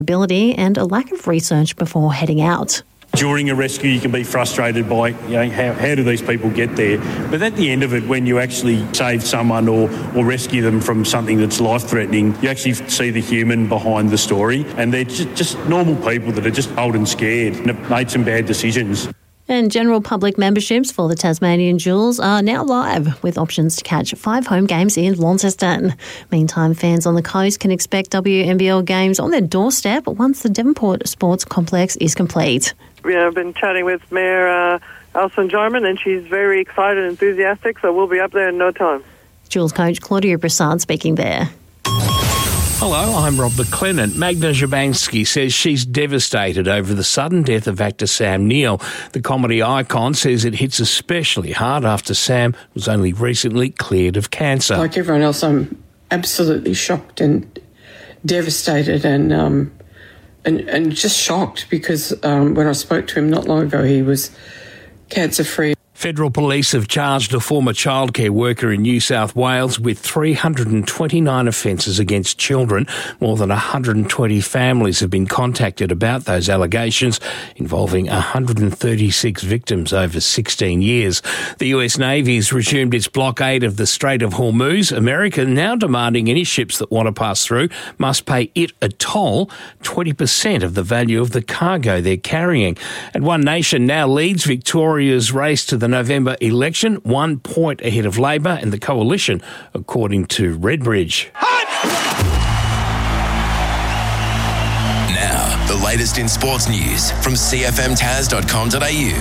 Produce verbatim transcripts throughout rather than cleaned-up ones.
ability and a lack of research before heading out. During a rescue, you can be frustrated by, you know, how, how do these people get there? But at the end of it, when you actually save someone or, or rescue them from something that's life-threatening, you actually see the human behind the story, and they're just, just normal people that are just old and scared and have made some bad decisions. And general public memberships for the Tasmanian Jewels are now live, with options to catch five home games in Launceston. Meantime, fans on the coast can expect W N B L games on their doorstep once the Devonport Sports Complex is complete. Yeah, I've been chatting with Mayor uh, Alison Jarman, and she's very excited and enthusiastic, so we'll be up there in no time. Jewels coach Claudia Broussard speaking there. Hello, I'm Rob McLennan. Magda Szubanski says she's devastated over the sudden death of actor Sam Neill. The comedy icon says it hits especially hard after Sam was only recently cleared of cancer. Like everyone else, I'm absolutely shocked and devastated and um, and, and just shocked because um, when I spoke to him not long ago, he was cancer-free. Federal Police have charged a former childcare worker in New South Wales with three hundred twenty-nine offences against children. More than one hundred twenty families have been contacted about those allegations, involving one hundred thirty-six victims over sixteen years. The U S Navy has resumed its blockade of the Strait of Hormuz. America now demanding any ships that want to pass through must pay it a toll, twenty percent of the value of the cargo they're carrying. And One Nation now leads Victoria's race to the November election, one point ahead of Labor and the Coalition, according to Redbridge. Now, the latest in sports news from c f m tas dot com dot a u.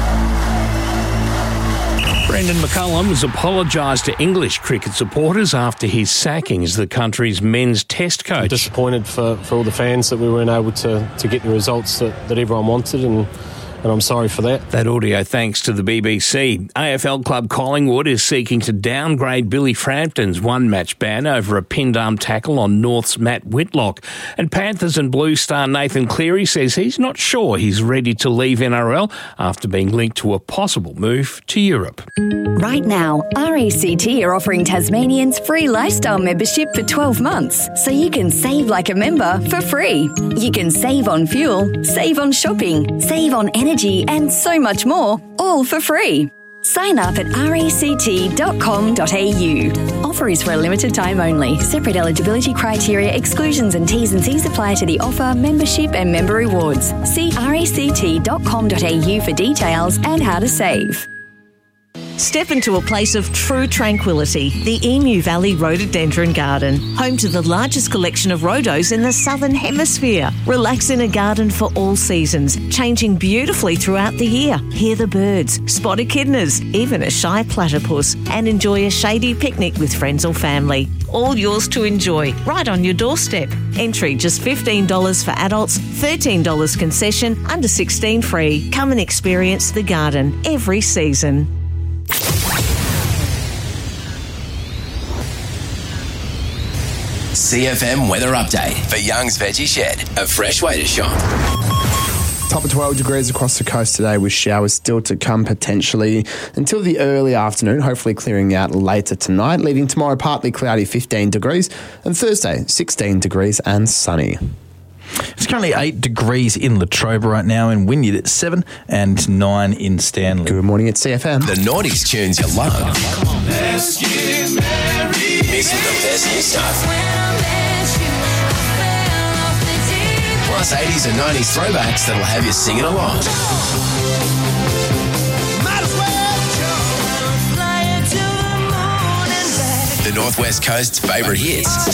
Brendan McCullum has apologised to English cricket supporters after his sacking as the country's men's test coach. Disappointed for, for all the fans that we weren't able to, to get the results that, that everyone wanted, and And I'm sorry for that. That audio thanks to the B B C. A F L club Collingwood is seeking to downgrade Billy Frampton's one-match ban over a pinned-arm tackle on North's Matt Whitlock. And Panthers and Blue star Nathan Cleary says he's not sure he's ready to leave N R L after being linked to a possible move to Europe. Right now, R A C T are offering Tasmanians free lifestyle membership for twelve months, so you can save like a member for free. You can save on fuel, save on shopping, save on energy, and so much more, all for free. Sign up at r a c t dot com dot a u. Offer is for a limited time only. Separate eligibility criteria, exclusions and T's and C's apply to the offer, membership and member rewards. See r a c t dot com dot a u for details and how to save. Step into a place of true tranquility, the Emu Valley Rhododendron Garden, home to the largest collection of rhodos in the Southern Hemisphere. Relax in a garden for all seasons, changing beautifully throughout the year. Hear the birds, spot echidnas, even a shy platypus, and enjoy a shady picnic with friends or family. All yours to enjoy, right on your doorstep. Entry just fifteen dollars for adults, thirteen dollars concession, under sixteen free. Come and experience the garden every season. C F M weather update for Young's Veggie Shed, a fresh way to shop. Top of twelve degrees across the coast today, with showers still to come potentially until the early afternoon, hopefully clearing out later tonight, leaving tomorrow partly cloudy, fifteen degrees, and Thursday sixteen degrees and sunny. It's currently eight degrees in Latrobe right now, in Wynyard at seven and nine in Stanley. Good morning at C F M. The noughties tunes you love. Come on, let's get married. Mixing the best new stuff. Plus eighties and nineties throwbacks that'll have you singing along. The Northwest Coast's favourite hits.